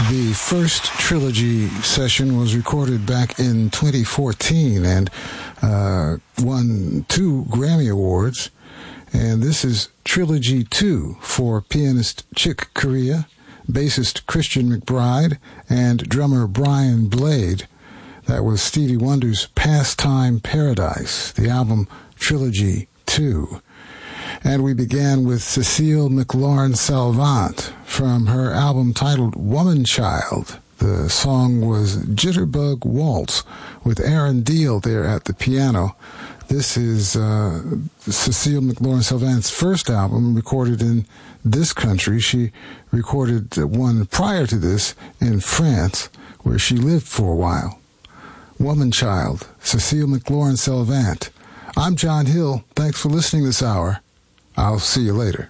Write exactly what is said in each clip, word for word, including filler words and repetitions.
The first trilogy session was recorded back in twenty fourteen and uh, won two Grammy Awards. And this is Trilogy two for pianist Chick Corea, bassist Christian McBride, and drummer Brian Blade. That was Stevie Wonder's Pastime Paradise, the album Trilogy two. And we began with Cecile McLaurin Salvant from her album titled Woman Child. The song was Jitterbug Waltz with Aaron Deal there at the piano. This is uh, Cecile McLaurin Salvant's first album recorded in this country. She recorded one prior to this in France, where she lived for a while. Woman Child, Cecile McLaurin Salvant. I'm John Hill. Thanks for listening this hour. I'll see you later.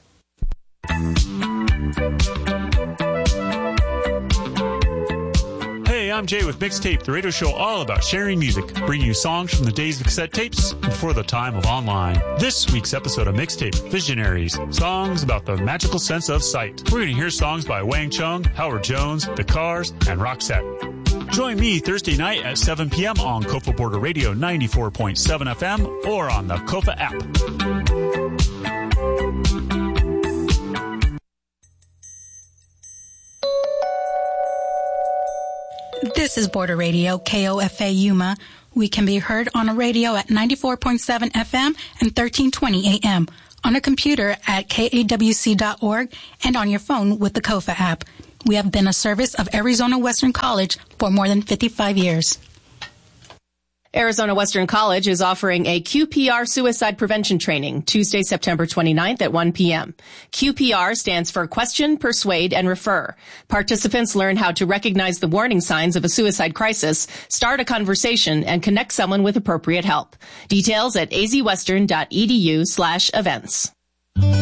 Hey, I'm Jay with Mixtape, the radio show all about sharing music, bringing you songs from the days of cassette tapes before the time of online. This week's episode of Mixtape, Visionaries, songs about the magical sense of sight. We're going to hear songs by Wang Chung, Howard Jones, The Cars, and Roxette. Join me Thursday night at seven p.m. on Kofa Border Radio ninety-four point seven F M or on the Kofa app. This is Border Radio, K O F A Yuma. We can be heard on a radio at ninety-four point seven F M and thirteen twenty A M, on a computer at K A W C dot org, and on your phone with the Kofa app. We have been a service of Arizona Western College for more than fifty-five years. Arizona Western College is offering a Q P R suicide prevention training Tuesday, September twenty-ninth at one p.m. Q P R stands for Question, Persuade, and Refer. Participants learn how to recognize the warning signs of a suicide crisis, start a conversation, and connect someone with appropriate help. Details at azwestern dot e d u slash events.